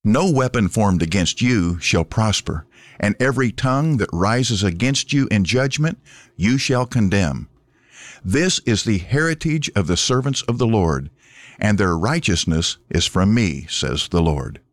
No weapon formed against you shall prosper, and every tongue that rises against you in judgment you shall condemn. This is the heritage of the servants of the Lord, and their righteousness is from me, says the Lord.